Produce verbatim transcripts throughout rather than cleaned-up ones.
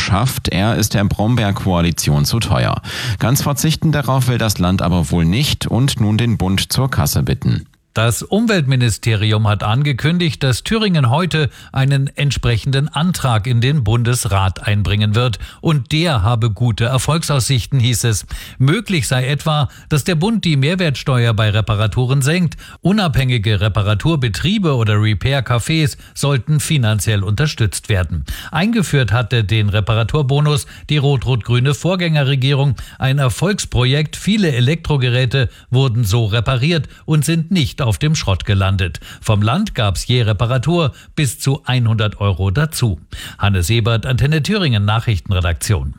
abschafft. Er ist der Brombeer-Koalition zu teuer. Ganz verzichten darauf will das Land aber wohl nicht und nun den Bund zur Kasse bitten. Das Umweltministerium hat angekündigt, dass Thüringen heute einen entsprechenden Antrag in den Bundesrat einbringen wird. Und der habe gute Erfolgsaussichten, hieß es. Möglich sei etwa, dass der Bund die Mehrwertsteuer bei Reparaturen senkt. Unabhängige Reparaturbetriebe oder Repair-Cafés sollten finanziell unterstützt werden. Eingeführt hatte den Reparaturbonus die rot-rot-grüne Vorgängerregierung. Ein Erfolgsprojekt. Viele Elektrogeräte wurden so repariert und sind nicht auf dem Schrott gelandet. Vom Land gab's je Reparatur bis zu hundert Euro dazu. Hannes Ebert, Antenne Thüringen Nachrichtenredaktion.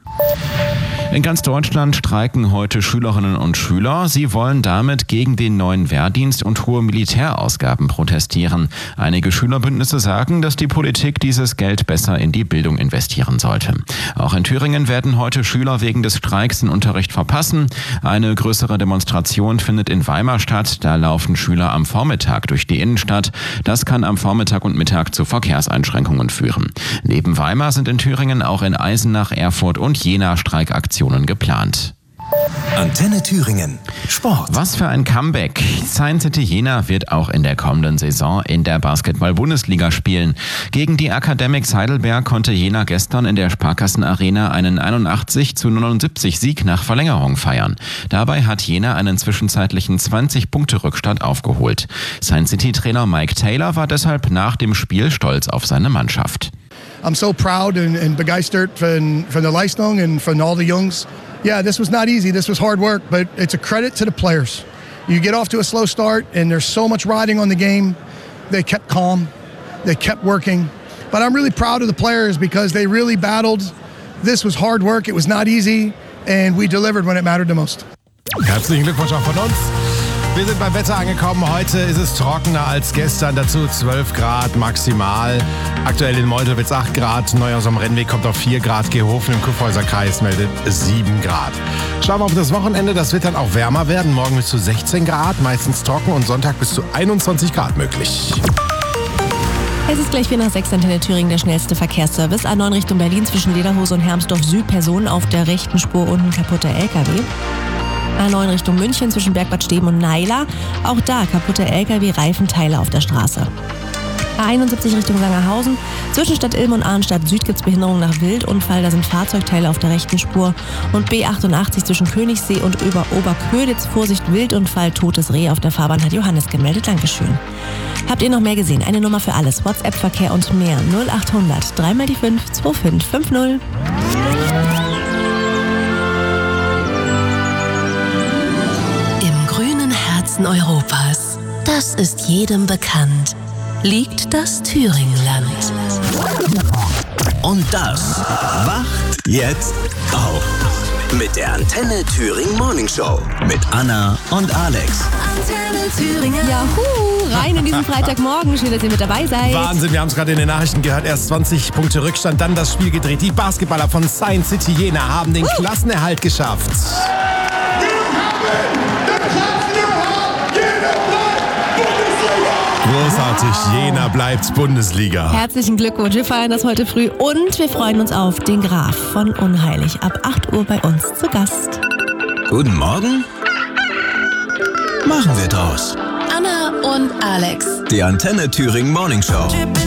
In ganz Deutschland streiken heute Schülerinnen und Schüler. Sie wollen damit gegen den neuen Wehrdienst und hohe Militärausgaben protestieren. Einige Schülerbündnisse sagen, dass die Politik dieses Geld besser in die Bildung investieren sollte. Auch in Thüringen werden heute Schüler wegen des Streiks den Unterricht verpassen. Eine größere Demonstration findet in Weimar statt. Da laufen Schüler am Vormittag durch die Innenstadt. Das kann am Vormittag und Mittag zu Verkehrseinschränkungen führen. Neben Weimar sind in Thüringen auch in Eisenach, Erfurt und Jena Streikaktionen geplant. Antenne Thüringen. Sport. Was für ein Comeback. Science City Jena wird auch in der kommenden Saison in der Basketball-Bundesliga spielen. Gegen die Academics Heidelberg konnte Jena gestern in der Sparkassen-Arena einen einundachtzig zu neunundsiebzig Sieg nach Verlängerung feiern. Dabei hat Jena einen zwischenzeitlichen zwanzig-Punkte-Rückstand aufgeholt. Science City-Trainer Mike Taylor war deshalb nach dem Spiel stolz auf seine Mannschaft. I'm so proud and, and begeistert von, von der Leistung und von all the Jungs. Yeah, this was not easy. This was hard work, but it's a credit to the players. You get off to a slow start, and there's so much riding on the game. They kept calm. They kept working. But I'm really proud of the players because they really battled. This was hard work. It was not easy, and we delivered when it mattered the most. Herzlichen Glückwunsch auch von uns. Wir sind beim Wetter angekommen. Heute ist es trockener als gestern. Dazu zwölf Grad maximal. Aktuell in Meuselwitz acht Grad. Neuhaus am Rennweg kommt auf vier Grad. Gehofen im Kyffhäuser Kreis meldet sieben Grad. Schauen wir auf das Wochenende. Das wird dann auch wärmer werden. Morgen bis zu sechzehn Grad. Meistens trocken und Sonntag bis zu einundzwanzig Grad möglich. Es ist gleich vier nach sechs, Antenne Thüringen, der schnellste Verkehrsservice. A neun Richtung Berlin zwischen Lederhose und Hermsdorf Süd. Personen auf der rechten Spur und ein kaputter L K W. A neun Richtung München zwischen Bergbad Steben und Naila. Auch da kaputte L K W-Reifenteile auf der Straße. A einundsiebzig Richtung Sangerhausen. Zwischen Stadt Ilm und Arnstadt Süd gibt es Behinderung nach Wildunfall. Da sind Fahrzeugteile auf der rechten Spur. Und B achtundachtzig zwischen Königssee und über Oberköditz. Vorsicht, Wildunfall, totes Reh auf der Fahrbahn, hat Johannes gemeldet. Dankeschön. Habt ihr noch mehr gesehen? Eine Nummer für alles. WhatsApp-Verkehr und mehr. null achthundert drei mal die fünf zwei fünf fünf null. Europas, das ist jedem bekannt, liegt das Thüringenland. Und das wacht jetzt auf. Mit der Antenne Thüringen Morning Show. Mit Anna und Alex. Antenne Thüringen. Juhu, rein in diesen Freitagmorgen. Schön, dass ihr mit dabei seid. Wahnsinn, wir haben es gerade in den Nachrichten gehört. Erst zwanzig Punkte Rückstand, dann das Spiel gedreht. Die Basketballer von Science City Jena haben den uh. Klassenerhalt geschafft. Großartig, Jena bleibt Bundesliga. Herzlichen Glückwunsch, wir feiern das heute früh und wir freuen uns auf den Graf von Unheilig. Ab acht Uhr bei uns zu Gast. Guten Morgen. Machen wir draus. Anna und Alex. Die Antenne Thüringen Morning Show.